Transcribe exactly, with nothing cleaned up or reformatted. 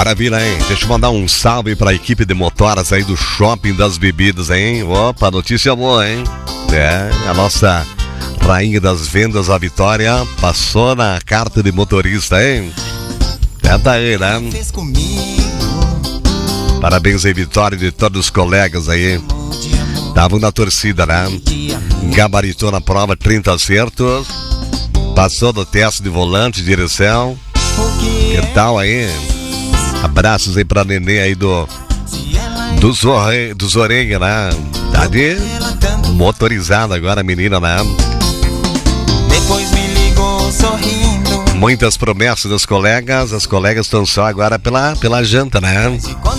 Maravilha, hein? Deixa eu mandar um salve pra equipe de motoras aí do Shopping das Bebidas, hein? Opa, notícia boa, hein? É, a nossa rainha das vendas, a Vitória, passou na carta de motorista, hein? É, tá aí, né? Parabéns aí, Vitória, de todos os colegas aí. Estavam na torcida, né? Gabaritou na prova, trinta acertos. Passou do teste de volante, direção. Que tal aí? Abraços aí pra Nenê aí do Dos, orre, dos Orelha, né? Tá de motorizada agora, menina, né? Depois me ligou sorrindo. Muitas promessas dos colegas. As colegas estão só agora pela, pela janta, né?